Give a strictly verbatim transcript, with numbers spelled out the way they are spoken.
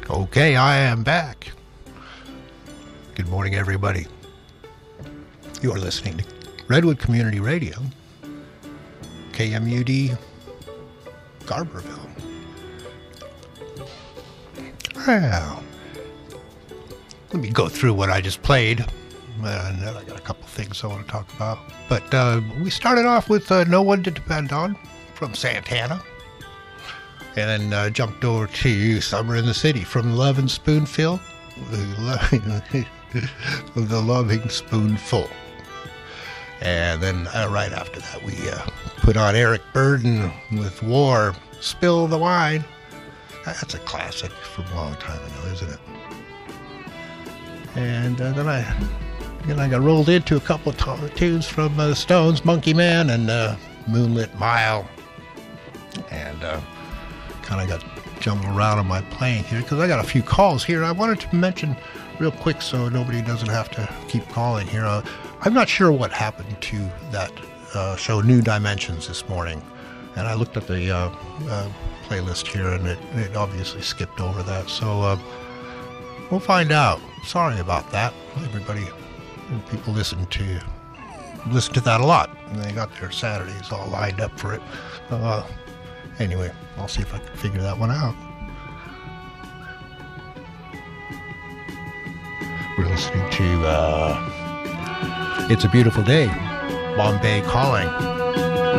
Okay, I am back. Good morning, everybody. You are listening to Redwood Community Radio, K M U D, Garberville. Well, let me go through what I just played, and then I got a couple things I want to talk about. But uh, we started off with uh, No One to Depend On from Santana. And then uh, jumped over to Summer in the City from Love and Spoonful, the Loving Spoonful. And then uh, right after that, we uh, put on Eric Burdon with War, Spill the Wine. That's a classic from a long time ago, isn't it? And uh, then I then I got rolled into a couple of t- tunes from uh, the Stones, Monkey Man and uh, Moonlit Mile. And... Uh, kind of got jumbled around on my playing here because I got a few calls here. I wanted to mention real quick so nobody doesn't have to keep calling here. Uh, I'm not sure what happened to that uh, show New Dimensions this morning, and I looked at the uh, uh, playlist here and it, it obviously skipped over that, so uh, we'll find out. Sorry about that. Everybody, people listen to listen to that a lot, and they got their Saturdays all lined up for it. Uh, Anyway, I'll see if I can figure that one out. We're listening to uh, It's a Beautiful Day, Bombay Calling.